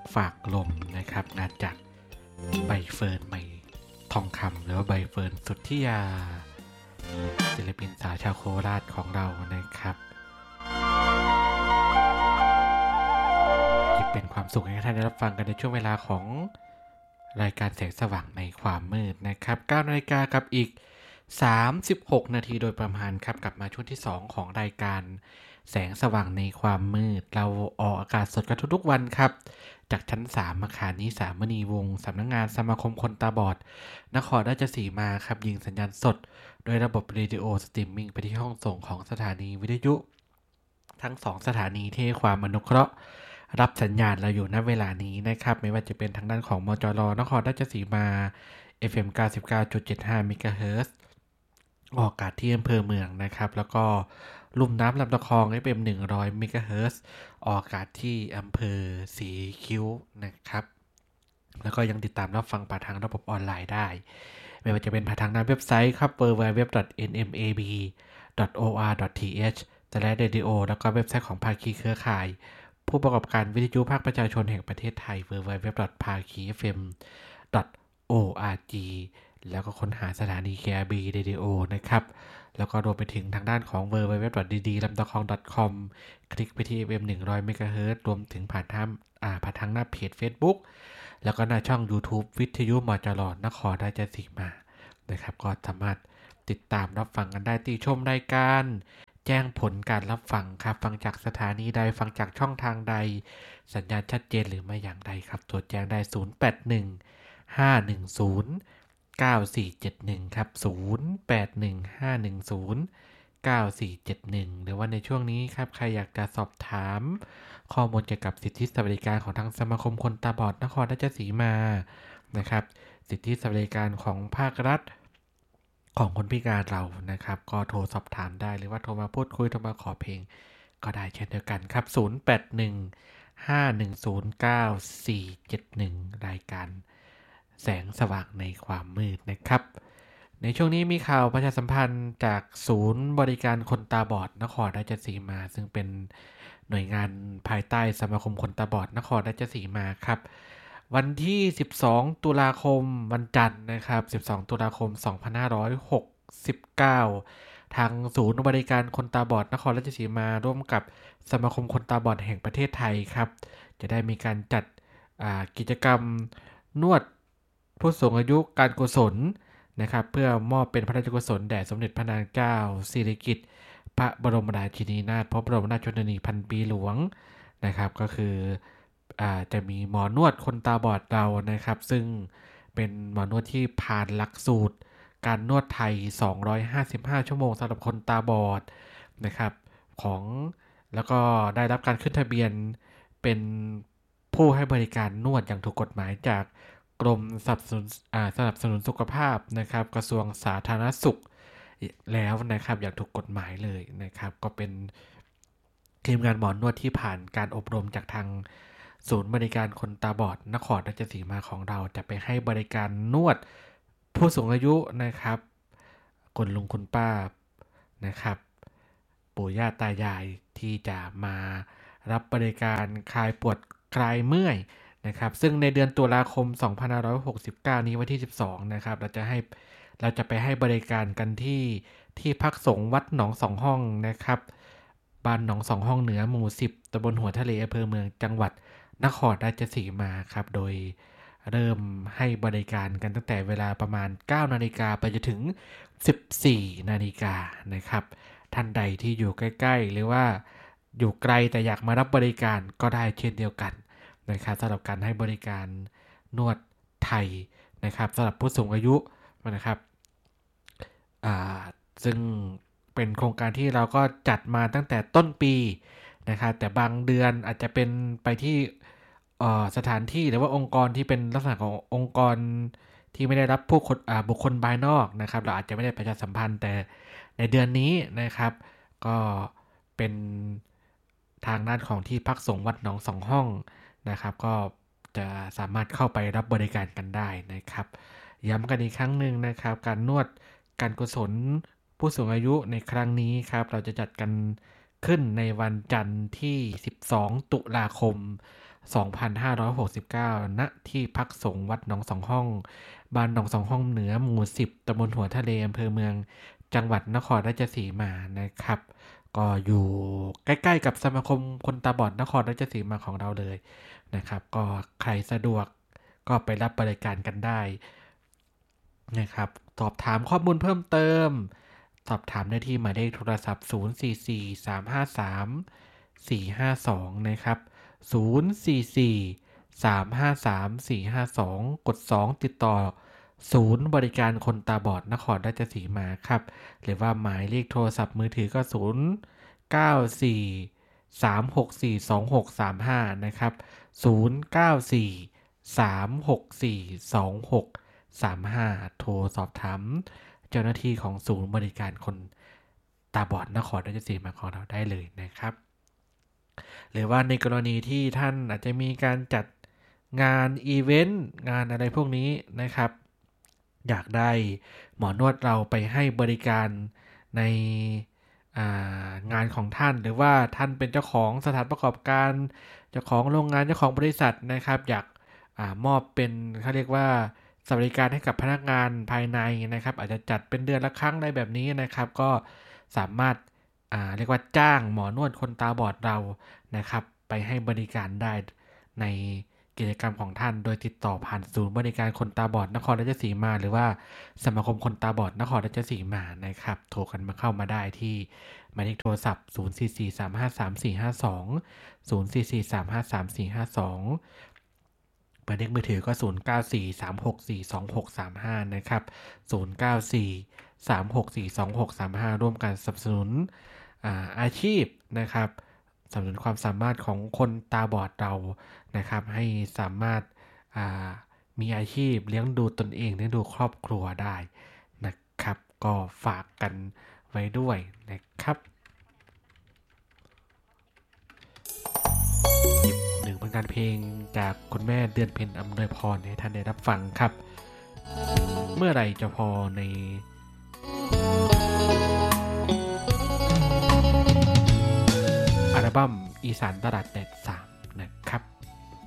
ฝากลมนะครับงานจากใบเฟิร์นใหม่ทองคำหรือว่าใบเฟิร์นสุทธิยาศิลปินสาวชาวโคราชของเรานะครับที่เป็นความสุขให้ท่านได้รับฟังกันในช่วงเวลาของรายการแสงสว่างในความมืดนะครับ 9 นาฬิกากับอีก36 นาทีโดยประมาณครับกลับมาช่วงที่2ของรายการแสงสว่างในความมืดเราออกอากาศสดกันทุกๆวันครับจากชั้น3อาคารนี้มณีวงศ์สำนักงานสมาคมคนตาบอดนครราชสีมาครับยิงสัญญาณสดโดยระบบเรดิโอสตรีมมิ่งไปที่ห้องส่งของสถานีวิทยุทั้ง2สถานีที่ให้ความอนุเคราะห์รับสัญญาณเราอยู่ณเวลานี้นะครับไม่ว่าจะเป็นทางด้านของมจรนครราชสีมา FM 99.75 เมกะเฮิรตซ์ออกอากาศที่อำเภอเมืองนะครับแล้วก็ลุ่มน้ำลำตะคอง FM 100 เมกะเฮิรตซ์ออกอากาศที่อำเภอสีคิ้วนะครับแล้วก็ยังติดตามรับฟังผ่านทางระบบออนไลน์ได้ไม่ว่าจะเป็นผ่านทางหน้าเว็บไซต์ครับ www.nmab.or.th และเรดิโอแล้วก็เว็บไซต์ของภาคีเครือข่ายผู้ประกอบการวิทยุภาคประชาชนแห่งประเทศไทย www.pakifm.org แล้วก็ค้นหาสถานี KRB Radio นะครับแล้วก็รวมไปถึงทางด้านของ www.ddlamtakong.com คลิกไปที่ FM 100 MHz รวมถึงผ่านทางหน้าเพจ Facebook แล้วก็หน้าช่อง YouTube วิทยุมจรนครราชสีมานะครับก็สามารถติดตามรับฟังกันได้ติชมรายการแจ้งผลการรับฟังครับฟังจากสถานีใดฟังจากช่องทางใดสัญญาณชัดเจนหรือไม่อย่างไรครับตรวจแจ้งได้0815109471ครับ0815109471หรือว่าในช่วงนี้ครับใครอยากจะสอบถามข้อมูลเกี่ยวกับสิทธิสวัสดิการของทางสมาคมคนตาบอดนครราชสีมานะครับสิทธิสวัสดิการของภาครัฐของคนพิการเรานะครับก็โทรสอบถามได้หรือว่าโทรมาพูดคุยโทรมาขอเพลงก็ได้เช่นเดียวกันครับ0815109471รายการแสงสว่างในความมืดนะครับในช่วงนี้มีข่าวประชาสัมพันธ์จากศูนย์บริการคนตาบอดนครราชสีมาซึ่งเป็นหน่วยงานภายใต้สมาคมคนตาบอดนครราชสีมาครับวันที่12ตุลาคมวันจันทร์นะครับ12ตุลาคม2569ทางศูนย์บริการคนตาบอดนครราชสีมาร่วมกับสมาคมคนตาบอดแห่งประเทศไทยครับจะได้มีการจัดกิจกรรมนวดผู้สูงอายุการกุศลนะครับเพื่อมอบเป็นพระราชกุศลแด่สมเด็จพระนางเจ้าสิริกิติ์พระบรมราชินีนาถพระบรมราชชนนีพันปีหลวงนะครับก็คือจะมีหมอนวดคนตาบอดเรานะครับซึ่งเป็นหมอนวดที่ผ่านหลักสูตรการนวดไทย255ชั่วโมงสำหรับคนตาบอดนะครับของแล้วก็ได้รับการขึ้นทะเบียนเป็นผู้ให้บริการนวดอย่างถูกกฎหมายจากกรมสนับสนุนสุขภาพนะครับกระทรวงสาธารณสุขแล้วนะครับอย่างถูกกฎหมายเลยนะครับก็เป็นทีมงานหมอนวดที่ผ่านการอบรมจากทางศูนย์บริการคนตาบอดนครราชสีมาของเราจะไปให้บริการนวดผู้สูงอายุนะครับคุณลุงคุณป้านะครับปู่ย่าตายายที่จะมารับบริการคลายปวดคลายเมื่อยนะครับซึ่งในเดือนตุลาคม2569นี้วันที่12นะครับเราจะไปให้บริการกันที่พักสงฆ์วัดหนองสองห้องนะครับบ้านหนองสองห้องเหนือหมู่10ตำบลหัวทะเลอำเภอเมืองจังหวัดนครราชสีมาครับโดยเริ่มให้บริการกันตั้งแต่เวลาประมาณ 9 นาฬิกาไปจนถึง 14 นาฬิกานะครับท่านใดที่อยู่ใกล้ๆหรือว่าอยู่ไกลแต่อยากมารับบริการก็ได้เช่นเดียวกันนะครับสำหรับการให้บริการนวดไทยนะครับสำหรับผู้สูงอายุนะครับซึ่งเป็นโครงการที่เราก็จัดมาตั้งแต่ต้นปีนะครับแต่บางเดือนอาจจะเป็นไปที่สถานที่หรือว่าองค์กรที่เป็นลักษณะขององค์กรที่ไม่ได้รับบุคคลภายนอกนะครับเราอาจจะไม่ได้ประชาสัมพันธ์แต่ในเดือนนี้นะครับก็เป็นทางด้านของที่พักสงฆ์วัดหนองสองห้องนะครับก็จะสามารถเข้าไปรับบริการกันได้นะครับย้ำกันอีกครั้งหนึ่งนะครับการนวดการกุศลผู้สูงอายุในครั้งนี้ครับเราจะจัดกันขึ้นในวันจันทร์ที่12ตุลาคม 2569 ณ ที่พักสงฆ์วัดหนองสองห้องบ้านหนองสองห้องเหนือหมู่ 10 ตำบลหัวทะเลอำเภอเมืองจังหวัดนครราชสีมานะครับก็อยู่ใกล้ๆกับสมาคมคนตาบอดนครราชสีมาของเราเลยนะครับก็ใครสะดวกก็ไปรับบริการกันได้นะครับสอบถามข้อมูลเพิ่มเติมสอบถามได้ที่หมายเลขโทรศัพท์044-353-452นะครับ044-353-452กด2ติดต่อศูนย์บริการคนตาบอดนครราชสีมาครับหรือว่าหมายเลขโทรศัพท์มือถือก็094-364-2635นะครับ094-364-2635โทรสอบถามเจ้าหน้าที่ของศูนย์บริการคนตาบอดนครราชสีมาของเราได้เลยนะครับหรือว่าในกรณีที่ท่านอาจจะมีการจัดงานอีเวนต์งานอะไรพวกนี้นะครับอยากได้หมอนวดเราไปให้บริการในงานของท่านหรือว่าท่านเป็นเจ้าของสถานประกอบการเจ้าของโรงงานเจ้าของบริษัทนะครับอยากมอบเป็นเขาเรียกว่าสวัสดิการให้กับพนักงานภายในนะครับอาจจะจัดเป็นเดือนละครั้งอะไรแบบนี้นะครับก็สามารถเรียกว่าจ้างหมอนวดคนตาบอดเรานะครับไปให้บริการได้ในกิจกรรมของท่านโดยติดต่อผ่านศูนย์บริการคนตาบอดนครราชสีมาหรือว่าสมาคมคนตาบอดนครราชสีมานะครับโทรกันมาเข้ามาได้ที่หมายเลขโทรศัพท์044-353-452 044-353-452หมายเลขมือถือก็0943642635นะครับ0943642635ร่วมกันสนับสนุนอาชีพนะครับสนับสนุนความสามารถของคนตาบอดเรานะครับให้สามารถมีอาชีพเลี้ยงดูตนเองเลี้ยงดูครอบครัวได้นะครับก็ฝากกันไว้ด้วยนะครับหนึ่งผลงานเพลงจากคุณแม่เดือนเพ็ญอำนวยพรให้ท่านได้รับฟังครับเมื่อไหร่จะพอในอัลบั้มอีสานตลาดแดด3